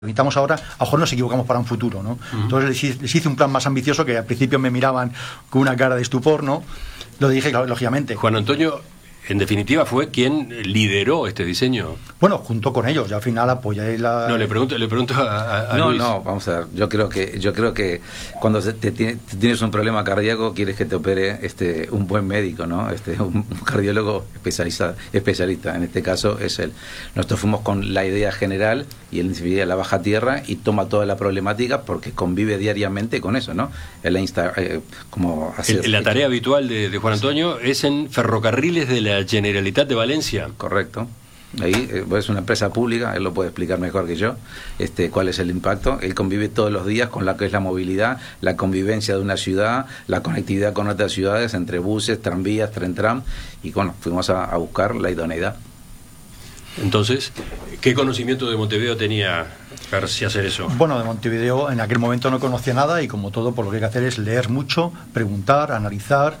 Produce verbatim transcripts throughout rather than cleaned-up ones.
evitamos ahora, a lo mejor nos equivocamos para un futuro, ¿no? Uh-huh. Entonces les hice, les hice un plan más ambicioso que al principio me miraban con una cara de estupor, ¿no? Lo dije, claro, lógicamente. Juan Antonio, en definitiva, fue quien lideró este diseño. Bueno, junto con ellos, ya al final apoyé la... No, le pregunto, le pregunto a, a No, Luis. no, vamos a ver, yo creo que yo creo que cuando te, te, te tienes un problema cardíaco quieres que te opere este un buen médico, ¿no? Este un, un cardiólogo especialista, especialista, en este caso es él. Nosotros fuimos con la idea general y él enseguida la baja tierra y toma toda la problemática porque convive diariamente con eso, ¿no? Él insta, eh, como hacer, el, la tarea habitual de, de Juan Antonio es en Ferrocarriles de la Generalitat de Valencia. Correcto. Ahí eh, es una empresa pública, él lo puede explicar mejor que yo, este, cuál es el impacto. Él convive todos los días con la que es la movilidad, la convivencia de una ciudad, la conectividad con otras ciudades, entre buses, tranvías, tren tram, y bueno, fuimos a, a buscar la idoneidad. Entonces, ¿qué conocimiento de Montevideo tenía García hacer eso? Bueno, de Montevideo en aquel momento no conocía nada y como todo, por lo que hay que hacer es leer mucho, preguntar, analizar,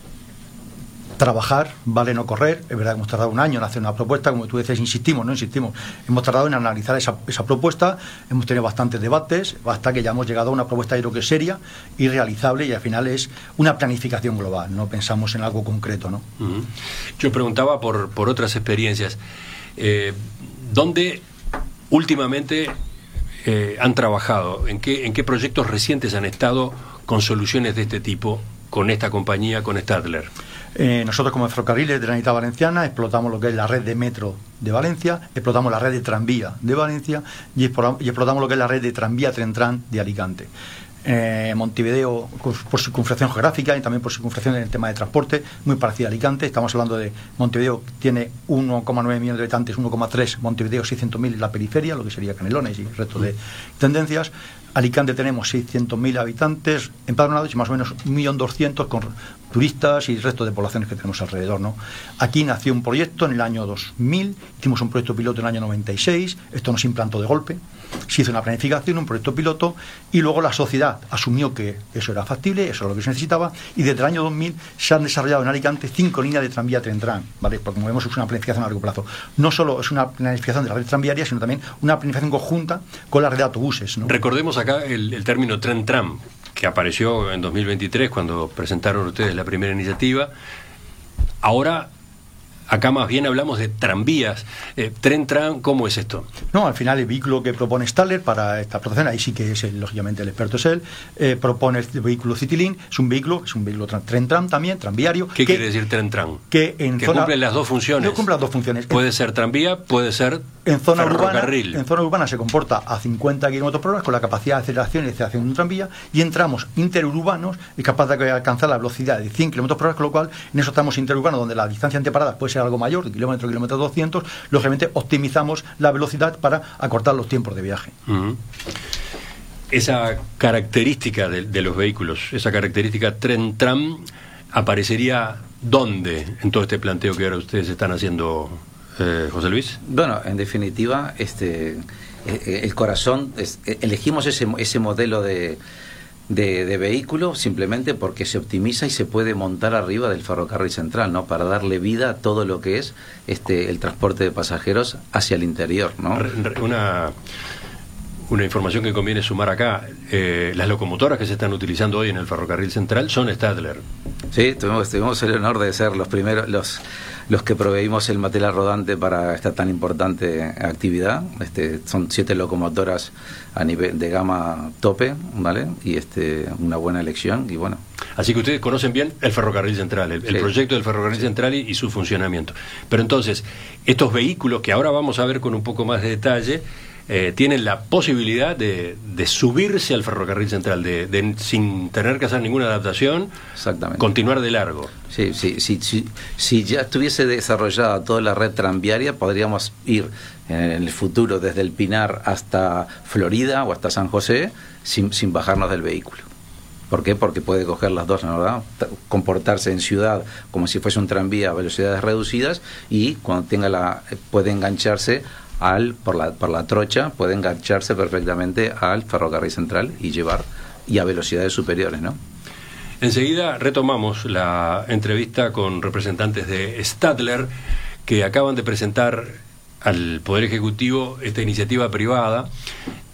trabajar, vale no correr. Es verdad que hemos tardado un año en hacer una propuesta, como tú decías, insistimos, no insistimos, hemos tardado en analizar esa, esa propuesta, hemos tenido bastantes debates, hasta que ya hemos llegado a una propuesta, yo creo que seria y realizable, y al final es una planificación global, no pensamos en algo concreto, ¿no? Uh-huh. Yo preguntaba por, por otras experiencias, eh, ¿dónde últimamente eh, han trabajado? ¿En qué, en qué proyectos recientes han estado con soluciones de este tipo, con esta compañía, con Stadler? Eh, nosotros como Ferrocarriles de la Generalitat Valenciana explotamos lo que es la red de metro de Valencia, explotamos la red de tranvía de Valencia y explotamos lo que es la red de tranvía Tren-Tram de Alicante. Eh, Montevideo, por circunfracción geográfica y también por circunfracción en el tema de transporte, muy parecida a Alicante. Estamos hablando de Montevideo, tiene uno coma nueve millones de habitantes, uno coma tres, Montevideo seiscientos mil en la periferia, lo que sería Canelones y el resto de tendencias. Alicante tenemos seiscientos mil habitantes empadronados y más o menos un millón doscientos con turistas y el resto de poblaciones que tenemos alrededor, ¿no? Aquí nació un proyecto en el año dos mil, hicimos un proyecto piloto en el año noventa y seis, esto no se implantó de golpe, se hizo una planificación, un proyecto piloto, y luego la sociedad asumió que eso era factible, eso era lo que se necesitaba, y desde el año dos mil se han desarrollado en Alicante cinco líneas de tranvía Tren-Tram, ¿vale? Porque como vemos es una planificación a largo plazo. No solo es una planificación de la red tranviaria, sino también una planificación conjunta con la red de autobuses, ¿no? Recordemos acá el, el término Tren-Tram, que apareció en dos mil veintitrés cuando presentaron ustedes la primera iniciativa. Ahora, acá más bien hablamos de tranvías. Eh, Tren-Tram, ¿cómo es esto? No, al final el vehículo que propone Stadler para esta protección, ahí sí que es el, lógicamente el experto es él, eh, propone el vehículo Citylink, es un vehículo, es un vehículo Tren-Tram también, tranviario. ¿Qué que, quiere decir Tren-Tram? Que, en que zona, cumple las dos funciones. Que cumple las dos funciones. Puede ser tranvía, puede ser en zona urbana. ferrocarril. En zona urbana se comporta a cincuenta kilómetros por hora con la capacidad de aceleración y aceleración de un tranvía, y en tramos interurbanos es capaz de alcanzar la velocidad de cien kilómetros por hora, con lo cual en esos tramos interurbanos donde la distancia entre paradas puede ser algo mayor, de kilómetro, kilómetro doscientos, lógicamente optimizamos la velocidad para acortar los tiempos de viaje. Uh-huh. Esa característica de, de los vehículos, esa característica Tren-Tram, ¿aparecería dónde en todo este planteo que ahora ustedes están haciendo, eh, José Luis? Bueno, en definitiva, este el corazón, es, elegimos ese, ese modelo de De, de vehículo simplemente porque se optimiza y se puede montar arriba del ferrocarril central, ¿no? Para darle vida a todo lo que es este el transporte de pasajeros hacia el interior, ¿no? Una, una información que conviene sumar acá, eh, las locomotoras que se están utilizando hoy en el ferrocarril central son Stadler. Sí, tuvimos, tuvimos el honor de ser los primeros, los los que proveímos el material rodante para esta tan importante actividad. Este, son siete locomotoras a nivel de gama tope, ¿vale? Y este una buena elección, y bueno. Así que ustedes conocen bien el ferrocarril central, el, sí. el proyecto del ferrocarril sí. central y, y su funcionamiento. Pero entonces, estos vehículos que ahora vamos a ver con un poco más de detalle, Eh, tienen la posibilidad de, de subirse al ferrocarril central, de, de sin tener que hacer ninguna adaptación, exactamente, continuar de largo. Sí, sí, sí, sí, si ya estuviese desarrollada toda la red tranviaria, podríamos ir en el futuro desde el Pinar hasta Florida o hasta San José sin, sin bajarnos del vehículo. ¿Por qué? Porque puede coger las dos, ¿verdad? Comportarse en ciudad como si fuese un tranvía a velocidades reducidas, y cuando tenga la puede engancharse al por la por la trocha, puede engancharse perfectamente al ferrocarril central y llevar y a velocidades superiores, ¿no? Enseguida retomamos la entrevista con representantes de Stadler, que acaban de presentar al Poder Ejecutivo esta iniciativa privada